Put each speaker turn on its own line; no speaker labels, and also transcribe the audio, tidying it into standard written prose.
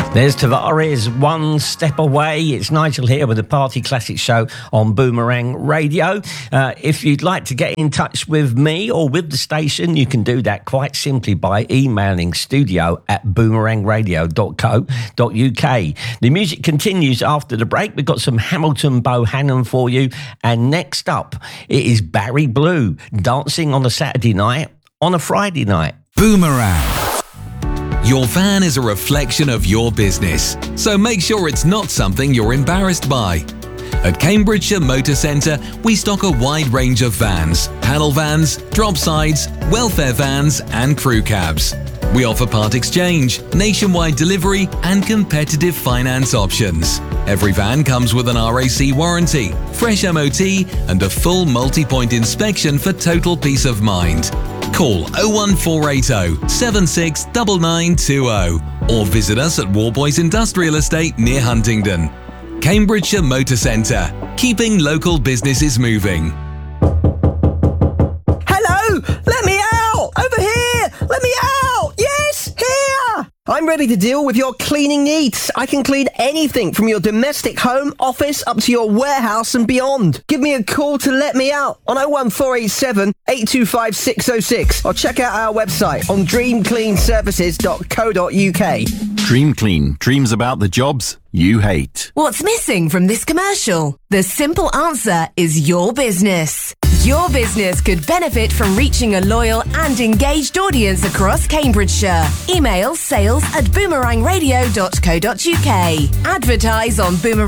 There's Tavares, One Step Away. It's Nigel here with the Party Classic Show on Boomerang Radio. If you'd like to get in touch with me or with the station, you can do that quite simply by emailing studio@boomerangradio.co.uk. The music continues after the break. We've got some Hamilton Bohannon for you. And next up, it is Barry Blue, dancing on a Saturday night, on a Friday night.
Boomerang. Your van is a reflection of your business, so make sure it's not something you're embarrassed by. At Cambridgeshire Motor Centre, we stock a wide range of vans, panel vans, drop sides, welfare vans and crew cabs. We offer part exchange, nationwide delivery and competitive finance options. Every van comes with an RAC warranty, fresh MOT and a full multi-point inspection for total peace of mind. Call 01480 769920 or visit us at Warboys Industrial Estate near Huntingdon. Cambridgeshire Motor Centre, keeping local businesses moving.
Hello! Let me out! Over here! Let me out! Yes! Here! I'm ready to deal with your cleaning needs. I can clean anything from your domestic home, office, up to your warehouse and beyond. Give me a call to let me out on 01487 825 606 or check out our website on dreamcleanservices.co.uk.
Dream Clean. Dreams about the jobs you hate.
What's missing from this commercial? The simple answer is your business. Your business could benefit from reaching a loyal and engaged audience across Cambridgeshire. Email sales@boomerangradio.co.uk. Advertise on Boomerang